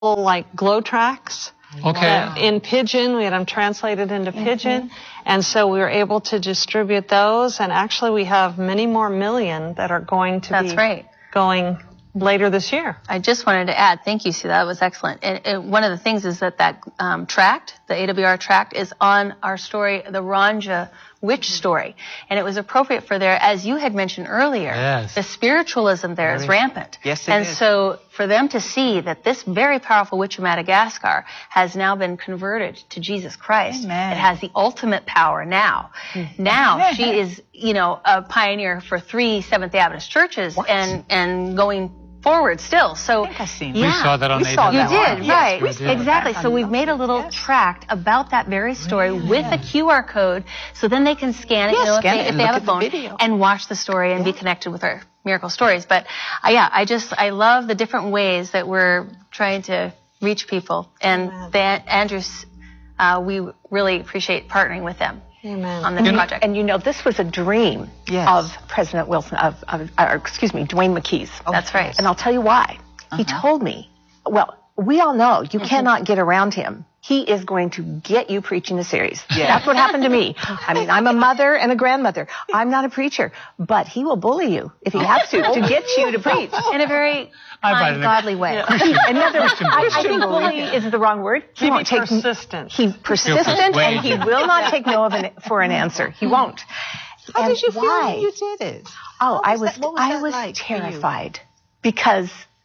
like glow tracks. Okay. In Pidgin, we had them translated into Pidgin, and so we were able to distribute those, and actually we have many more million that are going to be going later this year. I just wanted to add, thank you, Sue, that was excellent. And one of the things is that tract, the AWR tract, is on our story, the Ranja witch story. And it was appropriate for there, as you had mentioned earlier, the spiritualism there is rampant. Yes, it and is. so for them to see that this very powerful witch of Madagascar has now been converted to Jesus Christ. Amen. It has the ultimate power now. Now she is, a pioneer for 3 Seventh-day Adventist churches and going forward still. So I think we saw that on you did, right? Yes, we did. Exactly. So we've made a little tract about that very story with a QR code, so then they can scan it, if they have a phone, and watch the story and be connected with our miracle stories. But I love the different ways that we're trying to reach people, and Andrews, we really appreciate partnering with them. Amen. On this project. And this was a dream of President Wilson, Dwayne McKee's. That's right. And I'll tell you why. He told me, we all know you cannot get around him. He is going to get you preaching a series. Yeah. That's what happened to me. I mean, I'm a mother and a grandmother. I'm not a preacher, but he will bully you if he has to get you to preach. In a very kind, godly way. I think bully is the wrong word. He won't take persistent. He's persistent, and he will not take no for an answer. He won't. How did you feel when you did it? Oh, I was terrified because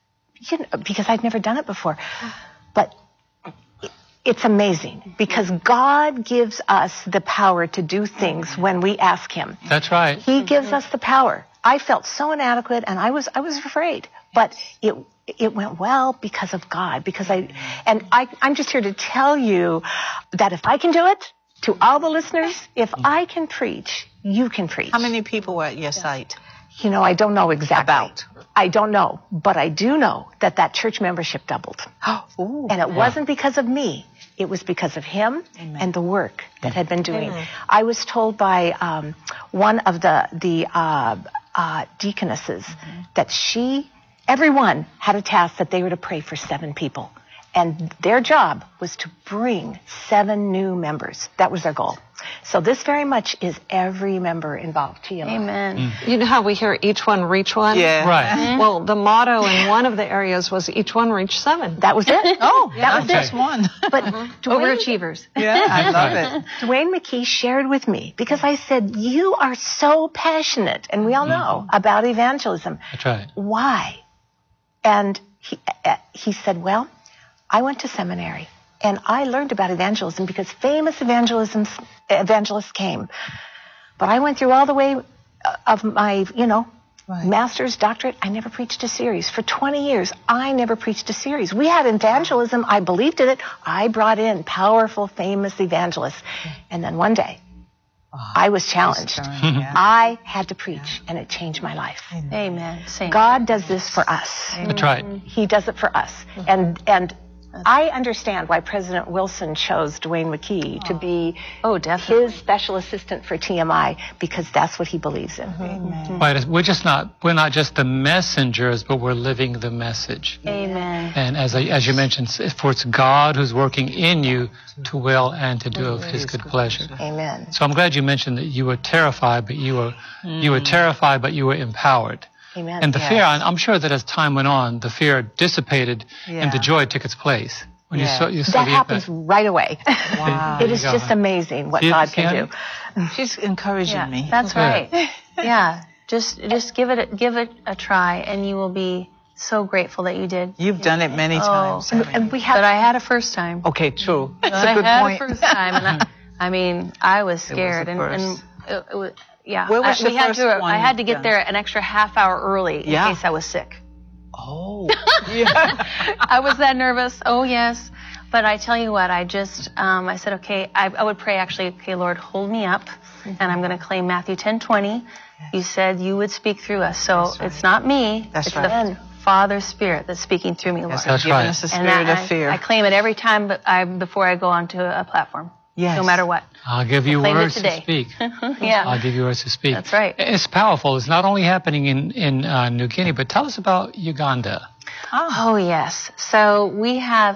I'd never done it before. But it's amazing because God gives us the power to do things when we ask Him. That's right. He gives us the power. I felt so inadequate, and I was afraid, but it went well because of God. I'm just here to tell you that if I can do it, to all the listeners, if I can preach, you can preach. How many people were at your site? I don't know exactly. I don't know, but I do know that church membership doubled. And it wasn't because of me. It was because of him and the work that had been doing. I was told by one of the deaconesses that everyone had a task that they were to pray for 7 people. And their job was to bring 7 new members. That was their goal. So this very much is every member involved. TMI. Amen. You know how we hear each one reach one? Yeah. Right. Well, the motto in one of the areas was each one reach 7. That was it. That was just one. But overachievers. Yeah, I love it. Dwayne McKee shared with me, because I said, you are so passionate, and we all know about evangelism. That's right. Why? And he said, well, I went to seminary, and I learned about evangelism because famous evangelists came. But I went through all the way of my, master's, doctorate. I never preached a series. For 20 years, I never preached a series. We had evangelism. I believed in it. I brought in powerful, famous evangelists. And then one day, I was challenged. I had to preach, and it changed my life. Amen. God does this for us. That's right. He does it for us. And I understand why President Wilson chose Dwayne McKee to be his special assistant for TMI, because that's what he believes in. Amen. Right. We're not just the messengers, but we're living the message. Amen. And as you mentioned, for it's God who's working in you to will and to do of His good pleasure. Amen. So I'm glad you mentioned that you were terrified, but you were terrified, but you were empowered. Amen. And the fear, I'm sure that as time went on, the fear dissipated and the joy took its place. When you saw that happens right away. Wow. It is just amazing what God can do. She's encouraging me. That's right. Yeah. Just give it a try, and you will be so grateful that you did. You've done it many times. And but I had a first time. Okay, true. That's I a good had point. a first time, and I was scared, It was and it was. Yeah, Where was the first one I had to get done? there an extra half hour early in case I was sick. Oh, yeah. I was that nervous. Oh, yes. But I tell you what, I said, okay, I would pray actually, okay, Lord, hold me up, and I'm going to claim Matthew 10:20. You said you would speak through us. So it's not me. That's it's right. the Father's Spirit that's speaking through me, Lord. That's Giving right. us a spirit of fear. I claim it every time before I go onto a platform. Yes. No matter what. I'll give you Claim it words to today. speak. Yeah. I'll give you words to speak. That's right. It's powerful. It's not only happening in New Guinea, but tell us about Uganda. Oh, yes. So we have